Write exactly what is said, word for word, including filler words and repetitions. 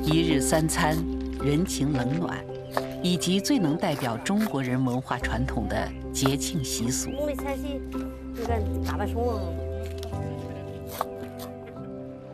一日三餐、人情冷暖，以及最能代表中国人文化传统的节庆习俗。 我们才是，你看大把葱。